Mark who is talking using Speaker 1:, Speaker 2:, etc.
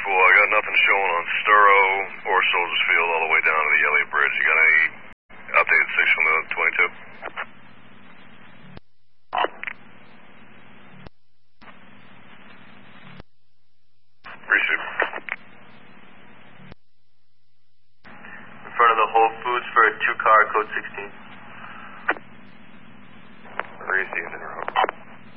Speaker 1: cool. I got nothing showing on Sturo or Soldiers Field all the way down to the Elliott Bridge. You got any updated 6 on the 22? Receive.
Speaker 2: In front of the Whole Foods for a 2-car, code 16.
Speaker 1: Receive.